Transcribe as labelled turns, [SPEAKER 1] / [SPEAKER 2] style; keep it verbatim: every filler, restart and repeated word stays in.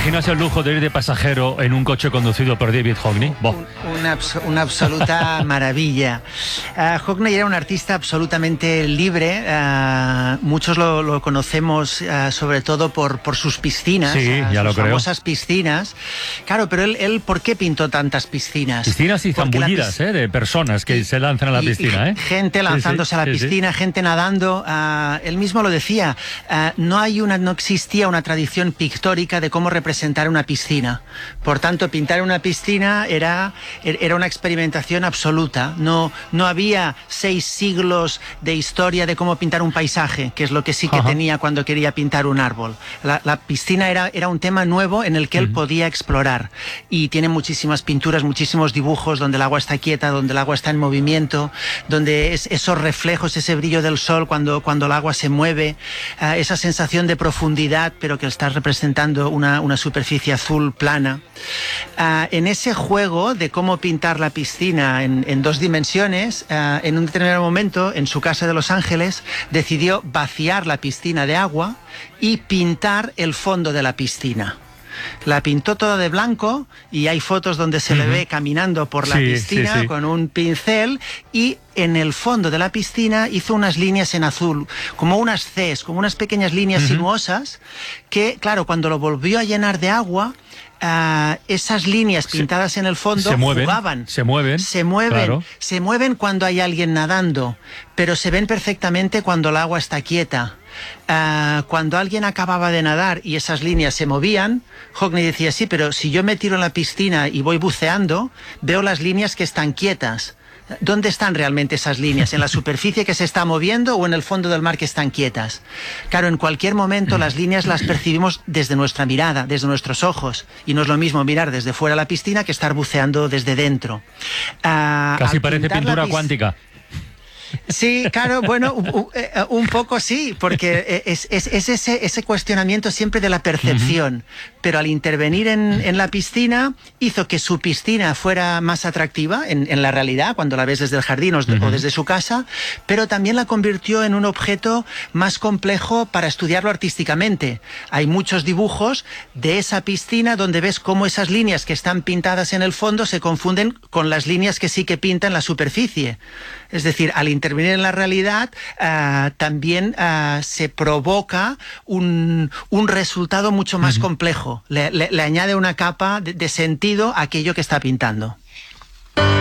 [SPEAKER 1] imaginas el lujo de ir de pasajero en un coche conducido por David Hockney?
[SPEAKER 2] Un, una, abs una absoluta maravilla. Uh, Hockney era un artista absolutamente libre. Uh, muchos lo, lo conocemos uh, sobre todo por, por sus piscinas.
[SPEAKER 1] Sí,
[SPEAKER 2] uh,
[SPEAKER 1] ya
[SPEAKER 2] sus
[SPEAKER 1] lo creo.
[SPEAKER 2] famosas piscinas. Claro, pero él, él, ¿por qué pintó tantas piscinas?
[SPEAKER 1] Piscinas y zambullidas, ¿eh? De personas que y, se lanzan a la
[SPEAKER 2] y,
[SPEAKER 1] piscina,
[SPEAKER 2] y
[SPEAKER 1] ¿eh?
[SPEAKER 2] Gente lanzándose
[SPEAKER 1] sí, sí,
[SPEAKER 2] a la
[SPEAKER 1] sí,
[SPEAKER 2] piscina,
[SPEAKER 1] sí.
[SPEAKER 2] gente nadando. Uh, él mismo lo decía. Uh, no hay una, no existía una tradición pictórica de cómo representar una piscina. Por tanto, pintar una piscina era, era una experimentación absoluta. No, no había seis siglos de historia de cómo pintar un paisaje, que es lo que sí que Ajá. tenía cuando quería pintar un árbol. La, la piscina era, era un tema nuevo en el que él uh-huh. podía explorar. Y tiene muchísimas pinturas, muchísimos dibujos donde el agua está quieta, donde el agua está en movimiento, donde es, esos reflejos, ese brillo del sol cuando, cuando el agua se mueve, uh, esa sensación de profundidad, pero que estás representando una, una superficie azul plana. Uh, en ese juego de cómo pintar la piscina en, en dos dimensiones, uh, en un determinado momento, en su casa de Los Ángeles, decidió vaciar la piscina de agua y pintar el fondo de la piscina. La pintó toda de blanco y hay fotos donde se uh-huh. le ve caminando por la sí, piscina sí, sí. con un pincel, y en el fondo de la piscina hizo unas líneas en azul, como unas Cs, como unas pequeñas líneas uh-huh. sinuosas que, claro, cuando lo volvió a llenar de agua, Uh, esas líneas pintadas se, en el fondo
[SPEAKER 1] se mueven,
[SPEAKER 2] jugaban.
[SPEAKER 1] Se mueven.
[SPEAKER 2] Se mueven,
[SPEAKER 1] claro.
[SPEAKER 2] se mueven cuando hay alguien nadando, pero se ven perfectamente cuando el agua está quieta. Uh, cuando alguien acababa de nadar y esas líneas se movían, Hockney decía, sí, pero si yo me tiro en la piscina y voy buceando, veo las líneas que están quietas. ¿Dónde están realmente esas líneas? ¿En la superficie que se está moviendo o en el fondo del mar que están quietas? Claro, en cualquier momento las líneas las percibimos desde nuestra mirada, desde nuestros ojos. Y no es lo mismo mirar desde fuera la piscina que estar buceando desde dentro. Uh,
[SPEAKER 1] Casi parece pintura cuántica.
[SPEAKER 2] Sí, claro, bueno, un, un poco sí, porque es, es, es ese, ese cuestionamiento siempre de la percepción, uh-huh. pero al intervenir en, en la piscina hizo que su piscina fuera más atractiva en, en la realidad, cuando la ves desde el jardín o, uh-huh. o desde su casa, pero también la convirtió en un objeto más complejo para estudiarlo artísticamente. Hay muchos dibujos de esa piscina donde ves cómo esas líneas que están pintadas en el fondo se confunden con las líneas que sí que pintan la superficie. Es decir, al intervenir en la realidad, uh, también uh, se provoca un, un resultado mucho más uh-huh. complejo. Le, le, le añade una capa de, de sentido a aquello que está pintando.